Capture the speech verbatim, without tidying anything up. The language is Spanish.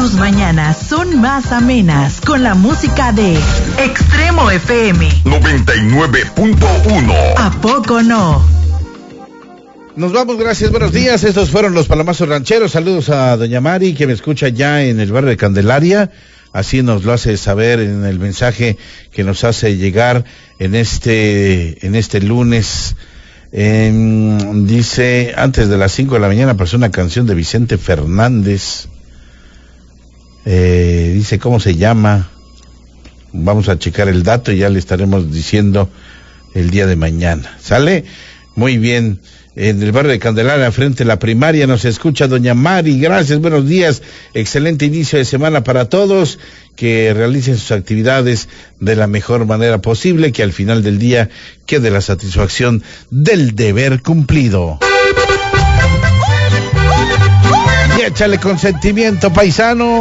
Tus mañanas son más amenas con la música de Extremo F M noventa y nueve punto uno. ¿A poco no? Nos vamos, gracias, buenos días. Estos fueron los Palomazos Rancheros. Saludos a doña Mari, que me escucha ya en el barrio de Candelaria. Así nos lo hace saber en el mensaje que nos hace llegar en este, en este lunes. Eh, dice, antes de las cinco de la mañana pasó una canción de Vicente Fernández. Eh, dice, ¿cómo se llama? Vamos a checar el dato y ya le estaremos diciendo el día de mañana. ¿Sale? Muy bien. En el barrio de Candelaria, frente a la primaria, nos escucha doña Mari. Gracias, buenos días. Excelente inicio de semana para todos. Que realicen sus actividades de la mejor manera posible. Que al final del día quede la satisfacción del deber cumplido. Y échale consentimiento, paisano.